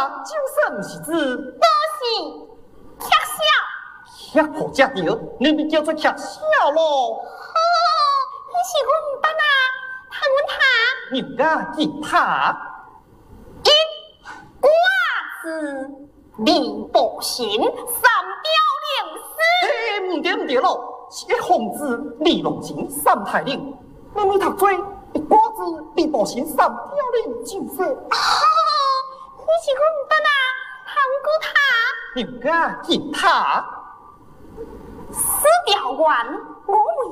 啊，就算是字， 都是吃小。 遐好食着，你咪叫做吃小咯。 哦，迄是阮毋捌啊，看阮读。 人家吉他， 一瓜子李宝行三雕零诗。 唔对唔对咯，是一红字李龙琴三太令，你咪读做一瓜子李宝行三雕令就是。 哦，迄是阮毋捌啊，看阮人家吉他， 四条丸，我为